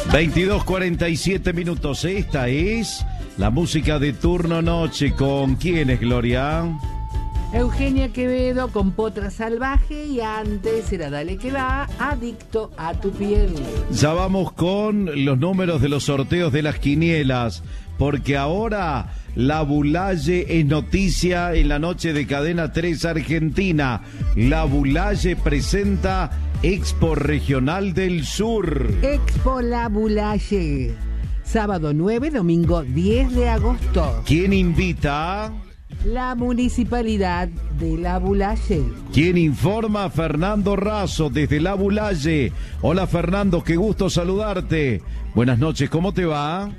22:47 minutos. Esta es la música de turno noche. ¿Con quién es, Gloria? Eugenia Quevedo con Potra Salvaje, y antes era Dale que va, Adicto a tu piel. Ya vamos con los números de los sorteos de las quinielas, porque ahora la Bulaye es noticia en la noche de Cadena 3 Argentina. La Bulaye presenta Expo Regional del Sur. Expo La Bulaye, sábado 9, domingo 10 de agosto. ¿Quién invita? La Municipalidad de La Bulaye. ¿Quién informa? Fernando Razo desde La Bulaye. Hola Fernando, qué gusto saludarte. Buenas noches, ¿cómo te va?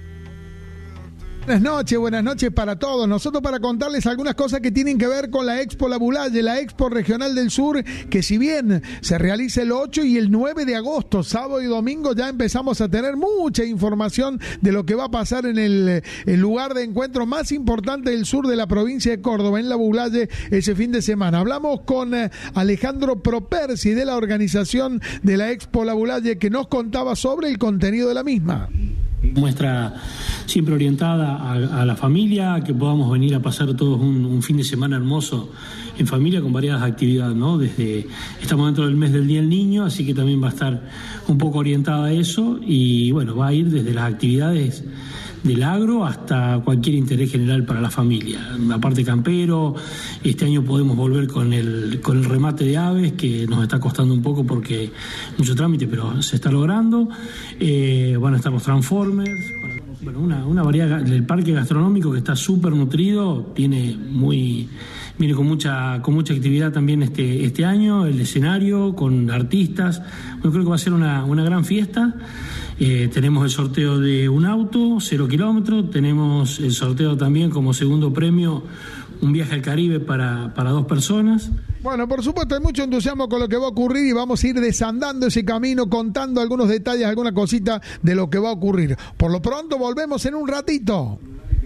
Buenas noches para todos. Nosotros para contarles algunas cosas que tienen que ver con la Expo La Bulaye, la Expo Regional del Sur, que si bien se realiza el 8 y el 9 de agosto, sábado y domingo, ya empezamos a tener mucha información de lo que va a pasar en el lugar de encuentro más importante del sur de la provincia de Córdoba, en La Bulaye, ese fin de semana. Hablamos con Alejandro Propersi de la organización de la Expo La Bulaye, que nos contaba sobre el contenido de la misma. Muestra siempre orientada a la familia, que podamos venir a pasar todos un fin de semana hermoso en familia con variadas actividades, ¿no? Estamos dentro del mes del Día del Niño, así que también va a estar un poco orientada a eso, y bueno, va a ir desde las actividades del agro hasta cualquier interés general para la familia. La parte campero, este año podemos volver con el remate de aves, que nos está costando un poco porque mucho trámite, pero se está logrando. Van a estar los Transformers, bueno, una variedad del parque gastronómico que está súper nutrido, viene con mucha actividad también este año, el escenario con artistas. Yo creo que va a ser una gran fiesta. Tenemos el sorteo de un auto, 0 kilómetros, tenemos el sorteo también como segundo premio un viaje al Caribe para 2 personas. Bueno, por supuesto hay mucho entusiasmo con lo que va a ocurrir, y vamos a ir desandando ese camino, contando algunos detalles, alguna cosita de lo que va a ocurrir. Por lo pronto volvemos en un ratito.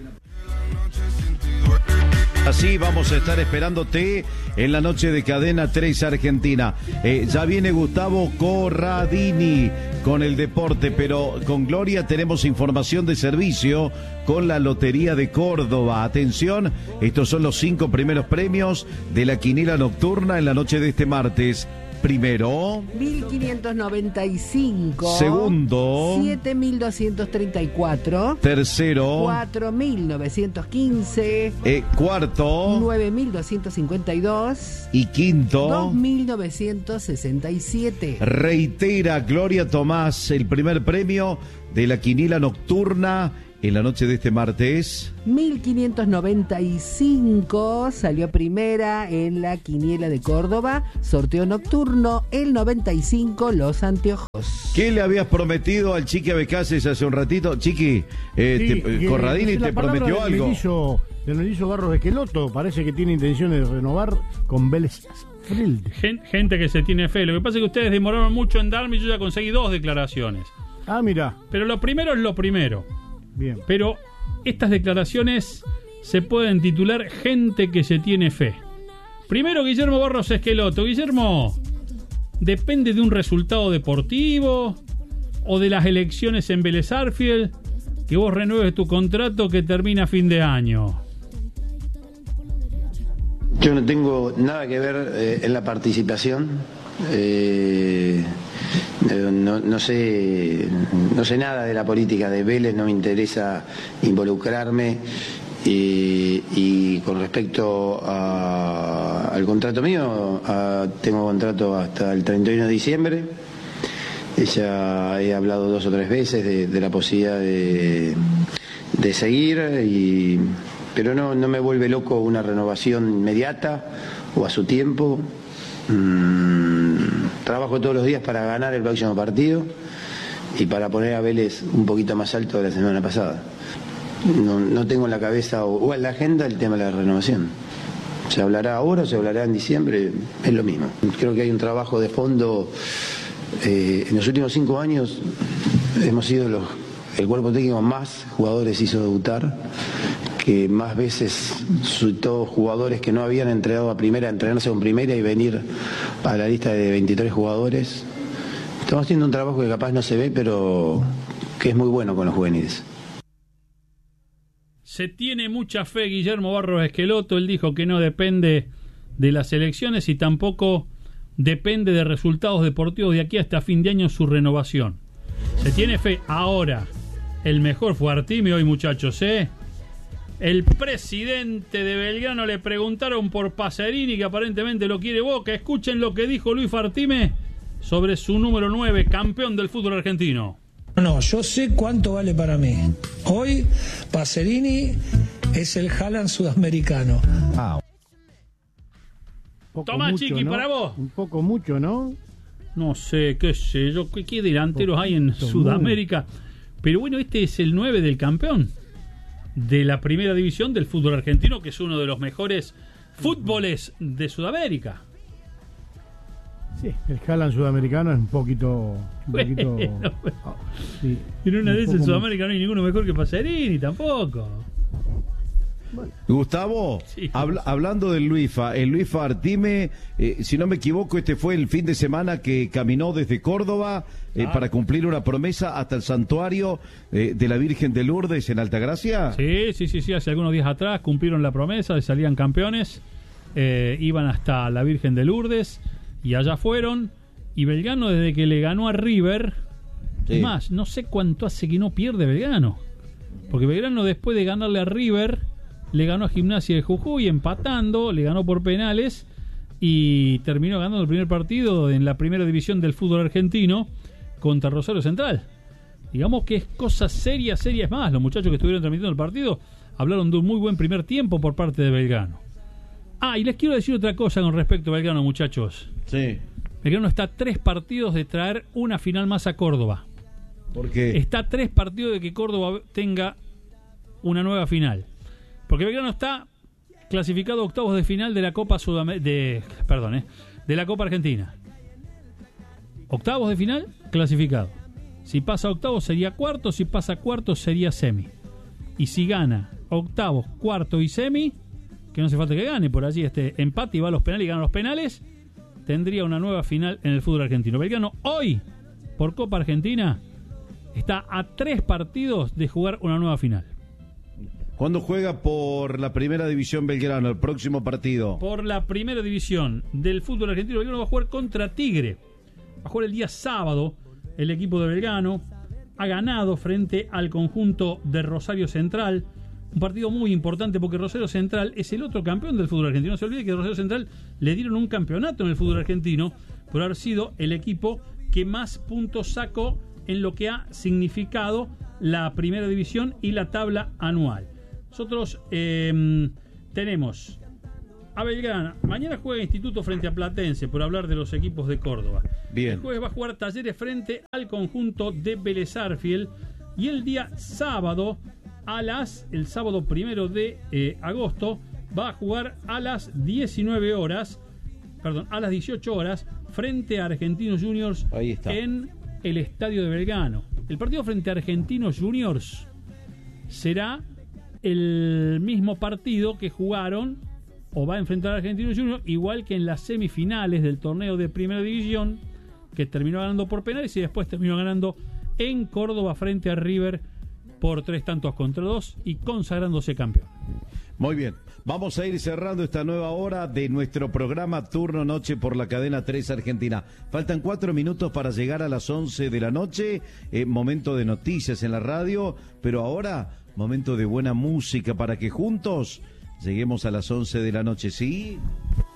Así vamos a estar esperándote en la noche de Cadena 3 Argentina. Ya viene Gustavo Corradini con el deporte, pero con Gloria tenemos información de servicio con la Lotería de Córdoba. Atención, estos son los 5 primeros premios de la quiniela nocturna en la noche de este martes. Primero, 1.595. Segundo, 7.234. Tercero, 4.915. Cuarto, 9.252. Y quinto, 2.967. Reitera Gloria Tomás el primer premio de la quiniela nocturna en la noche de este martes. 1.595 salió primera en la quiniela de Córdoba, sorteo nocturno, el 95, los anteojos. ¿Qué le habías prometido al Chiqui Abecases hace un ratito? Chiqui, Corradini te prometió algo. El mellizo Barros Esqueloto parece que tiene intenciones de renovar con Vélez Sarsfield. Gente que se tiene fe. Lo que pasa es que ustedes demoraron mucho en darme y yo ya conseguí 2 declaraciones. Ah, mira. Pero lo primero es lo primero. Bien. Pero estas declaraciones se pueden titular gente que se tiene fe. Primero, Guillermo Barros Esqueloto. Guillermo, ¿depende de un resultado deportivo o de las elecciones en Vélez Sarsfield que vos renueves tu contrato que termina a fin de año? Yo no tengo nada que ver en la participación. No sé nada de la política de Vélez, no me interesa involucrarme, y con respecto al contrato mío, tengo contrato hasta el 31 de diciembre. Ya he hablado 2 o 3 veces de la posibilidad de seguir, pero no me vuelve loco una renovación inmediata o a su tiempo. Trabajo todos los días para ganar el próximo partido y para poner a Vélez un poquito más alto de la semana pasada. No tengo en la cabeza o en la agenda el tema de la renovación. Se hablará ahora, se hablará en diciembre, es lo mismo. Creo que hay un trabajo de fondo. En los últimos 5 años hemos sido el cuerpo técnico más jugadores hizo debutar, que más veces todos jugadores que no habían entrenado a primera, entrenarse con primera y venir a la lista de 23 jugadores, Estamos haciendo un trabajo que capaz no se ve, pero que es muy bueno con los juveniles. Se tiene mucha fe Guillermo Barros Esqueloto. Él dijo que no depende de las elecciones y tampoco depende de resultados deportivos de aquí hasta fin de año su renovación. Se tiene fe. Ahora, el mejor fue Artime hoy, muchachos, ¿eh? El presidente de Belgrano le preguntaron por Pacerini, que aparentemente lo quiere Boca. Escuchen lo que dijo Luis Artime sobre su número 9, campeón del fútbol argentino. No, yo sé cuánto vale para mí. Hoy Pacerini es el Haaland sudamericano. Tomá, mucho, Chiqui, ¿no? Para vos. Un poco mucho, ¿no? No sé, qué sé yo, qué delanteros hay en Sudamérica. Pero bueno, este es el 9 del campeón de la primera división del fútbol argentino, que es uno de los mejores fútboles de Sudamérica. Sí, el Haaland sudamericano es un poquito Bueno, sí, en una de esas en Sudamérica no hay ninguno mejor que Pacerini tampoco. Bueno. Gustavo, sí, hablando del Luisfa, el Luisfa Artime, si no me equivoco, este fue el fin de semana que caminó desde Córdoba para cumplir una promesa hasta el santuario de la Virgen de Lourdes en Altagracia. Sí, hace algunos días atrás cumplieron la promesa, salían campeones, iban hasta la Virgen de Lourdes y allá fueron. Y Belgrano, desde que le ganó a River, es más, no sé cuánto hace que no pierde Belgrano, porque Belgrano, después de ganarle a River, le ganó a Gimnasia de Jujuy empatando, le ganó por penales y terminó ganando el primer partido en la primera división del fútbol argentino contra Rosario Central. Digamos que es cosa seria es más. Los muchachos que estuvieron transmitiendo el partido hablaron de un muy buen primer tiempo por parte de Belgrano. Y les quiero decir otra cosa con respecto a Belgrano, muchachos. Sí. Belgrano está a 3 partidos de traer una final más a Córdoba. ¿Por qué? Está a 3 partidos de que Córdoba tenga una nueva final. Porque Belgrano está clasificado a octavos de final de la Copa de la Copa Argentina. Octavos de final, clasificado. Si pasa a octavos sería cuarto, si pasa a cuartos sería semi. Y si gana octavos, cuarto y semi, que no hace falta que gane, por allí empate y va a los penales y gana los penales, tendría una nueva final en el fútbol argentino. Belgrano hoy, por Copa Argentina, está a 3 partidos de jugar una nueva final. ¿Cuándo juega por la primera división Belgrano, el próximo partido? Por la primera división del fútbol argentino, Belgrano va a jugar contra Tigre. Va a jugar el día sábado. El equipo de Belgrano ha ganado frente al conjunto de Rosario Central. Un partido muy importante porque Rosario Central es el otro campeón del fútbol argentino. No se olvide que a Rosario Central le dieron un campeonato en el fútbol argentino por haber sido el equipo que más puntos sacó en lo que ha significado la primera división y la tabla anual. Nosotros tenemos a Belgrano. Mañana juega Instituto frente a Platense, por hablar de los equipos de Córdoba. Bien. El jueves va a jugar Talleres frente al conjunto de Vélez Arfiel. Y el día sábado, el sábado 1 de agosto, va a jugar a las 18 horas, frente a Argentinos Juniors en el estadio de Belgrano. El partido frente a Argentinos Juniors será el mismo partido que jugaron o va a enfrentar a Argentinos Juniors, igual que en las semifinales del torneo de primera división, que terminó ganando por penales y después terminó ganando en Córdoba frente a River por 3-2 y consagrándose campeón. Muy bien, vamos a ir cerrando esta nueva hora de nuestro programa Turno Noche por la cadena 3 Argentina. Faltan 4 minutos para llegar a las 11 de la noche, momento de noticias en la radio, pero ahora momento de buena música para que juntos lleguemos a las 11 de la noche, ¿sí?